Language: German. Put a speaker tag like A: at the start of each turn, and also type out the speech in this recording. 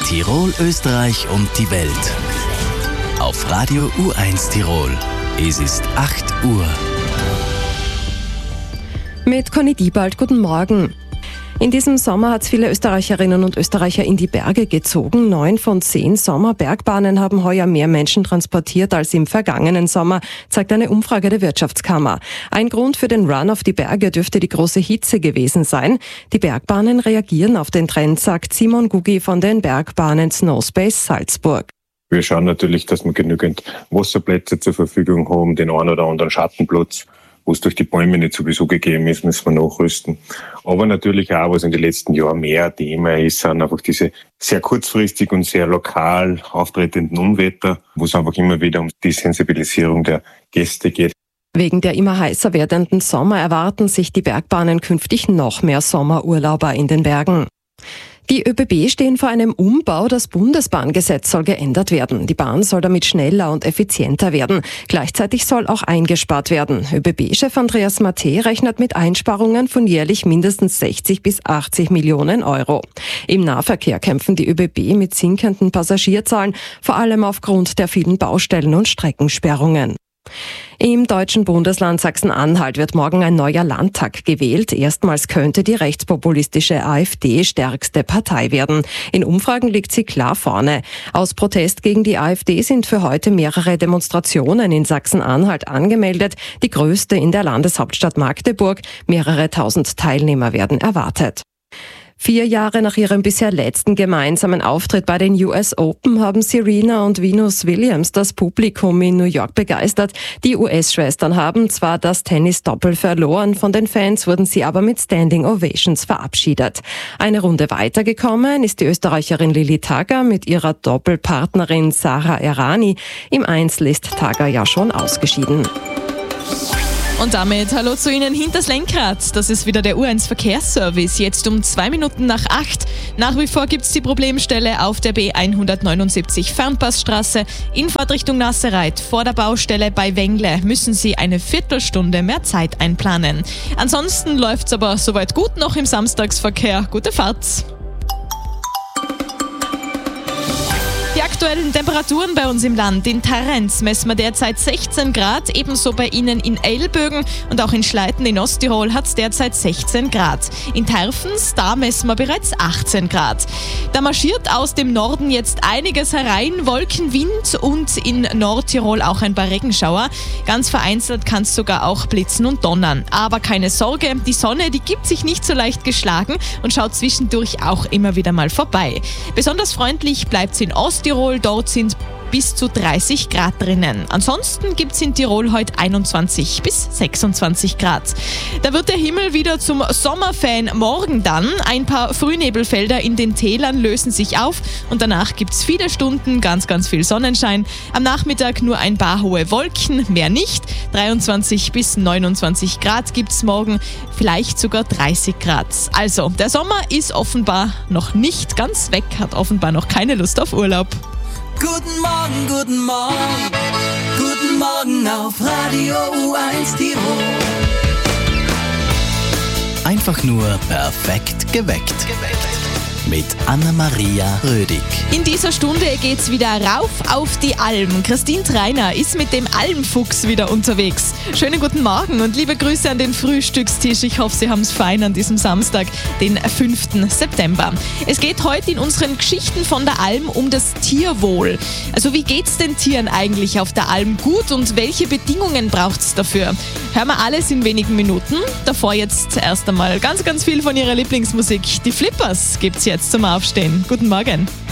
A: Tirol, Österreich und die Welt. Auf Radio U1 Tirol. Es ist 8 Uhr.
B: Mit Conny Diebald, guten Morgen. In diesem Sommer hat es viele Österreicherinnen und Österreicher in die Berge gezogen. 9 von 10 Sommerbergbahnen haben heuer mehr Menschen transportiert als im vergangenen Sommer, zeigt eine Umfrage der Wirtschaftskammer. Ein Grund für den Run auf die Berge dürfte die große Hitze gewesen sein. Die Bergbahnen reagieren auf den Trend, sagt Simon Gugi von den Bergbahnen Snowspace Salzburg.
C: Wir schauen natürlich, dass wir genügend Wasserplätze zur Verfügung haben, den einen oder anderen Schattenplatz. Wo es durch die Bäume nicht sowieso gegeben ist, müssen wir nachrüsten. Aber natürlich auch, was in den letzten Jahren mehr Thema ist, sind einfach diese sehr kurzfristig und sehr lokal auftretenden Unwetter, wo es einfach immer wieder um die Sensibilisierung der Gäste geht.
B: Wegen der immer heißer werdenden Sommer erwarten sich die Bergbahnen künftig noch mehr Sommerurlauber in den Bergen. Die ÖBB stehen vor einem Umbau. Das Bundesbahngesetz soll geändert werden. Die Bahn soll damit schneller und effizienter werden. Gleichzeitig soll auch eingespart werden. ÖBB-Chef Andreas Matte rechnet mit Einsparungen von jährlich mindestens 60 bis 80 Millionen Euro. Im Nahverkehr kämpfen die ÖBB mit sinkenden Passagierzahlen, vor allem aufgrund der vielen Baustellen und Streckensperrungen. Im deutschen Bundesland Sachsen-Anhalt wird morgen ein neuer Landtag gewählt. Erstmals könnte die rechtspopulistische AfD stärkste Partei werden. In Umfragen liegt sie klar vorne. Aus Protest gegen die AfD sind für heute mehrere Demonstrationen in Sachsen-Anhalt angemeldet. Die größte in der Landeshauptstadt Magdeburg. Mehrere tausend Teilnehmer werden erwartet. 4 Jahre nach ihrem bisher letzten gemeinsamen Auftritt bei den US Open haben Serena und Venus Williams das Publikum in New York begeistert. Die US-Schwestern haben zwar das Tennis-Doppel verloren, von den Fans wurden sie aber mit Standing Ovations verabschiedet. Eine Runde weitergekommen ist die Österreicherin Lili Tagger mit ihrer Doppelpartnerin Sara Errani. Im Einzel ist Tagger ja schon ausgeschieden.
D: Und damit hallo zu Ihnen hinters Lenkrad. Das ist wieder der U1 Verkehrsservice. Jetzt um 2 Minuten nach 8. Nach wie vor gibt es die Problemstelle auf der B179 Fernpassstraße in Fahrtrichtung Nassereit. Vor der Baustelle bei Wengle müssen Sie eine Viertelstunde mehr Zeit einplanen. Ansonsten läuft es aber soweit gut noch im Samstagsverkehr. Gute Fahrt! Die aktuellen Temperaturen bei uns im Land. In Tarrenz messen wir derzeit 16 Grad, ebenso bei Ihnen in Elbögen und auch in Schleiten in Osttirol hat es derzeit 16 Grad. In Terfens, da messen wir bereits 18 Grad. Da marschiert aus dem Norden jetzt einiges herein, Wolkenwind und in Nordtirol auch ein paar Regenschauer. Ganz vereinzelt kann es sogar auch blitzen und donnern. Aber keine Sorge, die Sonne, die gibt sich nicht so leicht geschlagen und schaut zwischendurch auch immer wieder mal vorbei. Besonders freundlich bleibt es in Osttirol, dort sind bis zu 30 Grad drinnen. Ansonsten gibt es in Tirol heute 21 bis 26 Grad. Da wird der Himmel wieder zum Sommerfan morgen dann. Ein paar Frühnebelfelder in den Tälern lösen sich auf und danach gibt es viele Stunden ganz, ganz viel Sonnenschein. Am Nachmittag nur ein paar hohe Wolken, mehr nicht. 23 bis 29 Grad gibt es morgen, vielleicht sogar 30 Grad. Also, der Sommer ist offenbar noch nicht ganz weg, hat offenbar noch keine Lust auf Urlaub.
E: Guten Morgen, guten Morgen, guten Morgen auf Radio U1 Tirol.
A: Einfach nur perfekt geweckt. Mit Anna-Maria Rödig.
D: In dieser Stunde geht's wieder rauf auf die Alm. Christine Treiner ist mit dem Almfuchs wieder unterwegs. Schönen guten Morgen und liebe Grüße an den Frühstückstisch. Ich hoffe, Sie haben es fein an diesem Samstag, den 5. September. Es geht heute in unseren Geschichten von der Alm um das Tierwohl. Also wie geht's den Tieren eigentlich auf der Alm gut und welche Bedingungen braucht's dafür? Hören wir alles in wenigen Minuten. Davor jetzt erst einmal ganz, ganz viel von Ihrer Lieblingsmusik. Die Flippers gibt's jetzt zum Aufstehen. Guten Morgen.